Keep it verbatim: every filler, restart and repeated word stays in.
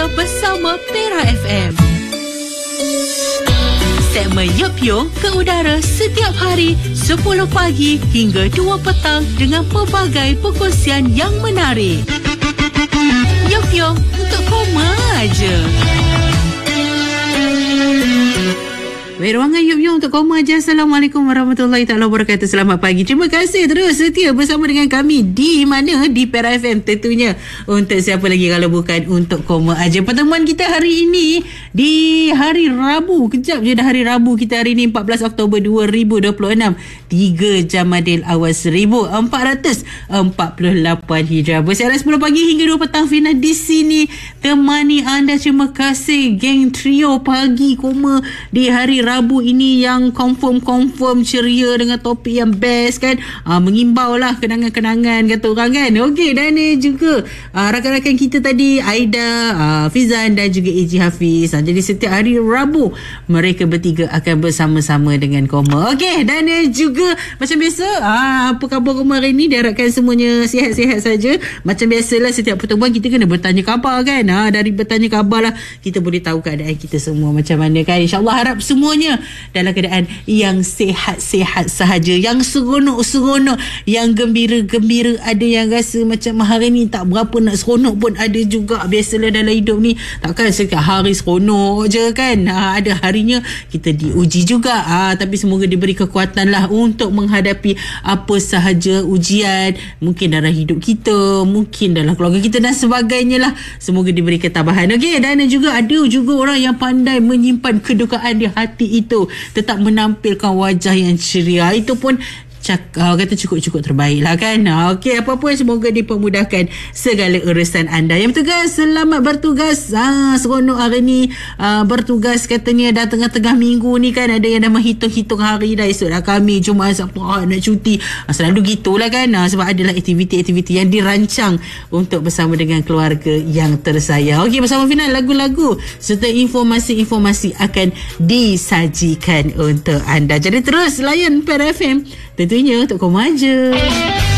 Setia bersama Pera F M. Segmen Yup Yung ke udara setiap hari sepuluh pagi hingga dua petang dengan pelbagai perkongsian yang menarik. Yup Yung untuk koma aja. Baik, ruangan Yup Yung untuk koma aja. Assalamualaikum warahmatullahi taala wabarakatuh. Selamat pagi. Terima kasih terus setia bersama dengan kami di mana? Di Pera F M tentunya. Untuk siapa lagi kalau bukan untuk koma aja. Pertemuan kita hari ini di hari Rabu. Kejap je dah hari Rabu kita hari ini, empat belas Oktober dua ribu dua puluh enam. tiga Jamadil Awal seribu empat ratus empat puluh lapan Hijrah. Bersiaran sepuluh pagi hingga dua petang. Fina di sini temani anda. Terima kasih geng trio pagi koma di hari Rabu ini yang confirm-confirm ceria dengan topik yang best kan. Aa, mengimbau lah kenangan-kenangan kata orang kan. Okey, dan ni juga aa, rakan-rakan kita tadi Aida, aa, Fizan dan juga A J Hafiz. Aa, jadi setiap hari Rabu mereka bertiga akan bersama-sama dengan koma. Okey, dan ni juga macam biasa, aa, apa khabar koma hari ni? Diharapkan semuanya sihat-sihat saja. Macam biasalah setiap pertemuan kita kena bertanya khabar kan. Aa, dari bertanya khabar lah kita boleh tahu keadaan kita semua macam mana kan. InsyaAllah harap semua dalam keadaan yang sihat-sihat sahaja, yang seronok-seronok, yang gembira-gembira. Ada yang rasa macam hari ni tak berapa nak seronok pun ada juga. Biasalah dalam hidup ni takkan setiap hari seronok je kan. Ha, ada harinya kita diuji juga. Ha, tapi semoga diberi kekuatan lah untuk menghadapi apa sahaja ujian, mungkin dalam hidup kita, mungkin dalam keluarga kita dan sebagainya lah. Semoga diberi ketabahan. Okey, dan juga ada juga orang yang pandai menyimpan kedukaan di hati itu, tetap menampilkan wajah yang ceria. Itu pun cak, uh, kata cukup-cukup terbaik lah kan. uh, Okey, apa-apa semoga dipermudahkan segala urusan anda. Yang bertugas, selamat bertugas. uh, Seronok hari ni uh, bertugas. Katanya dah tengah-tengah minggu ni kan, ada yang dah menghitung-hitung hari dah. Esok dah kami Jumaat, Sabtu, Ahad nak cuti. uh, Selalu gitulah kan. uh, Sebab adalah aktiviti-aktiviti yang dirancang untuk bersama dengan keluarga yang tersayang. Okey, bersama Final, lagu-lagu serta informasi-informasi akan disajikan untuk anda. Jadi terus layan Pera F M tentunya untuk koma aja.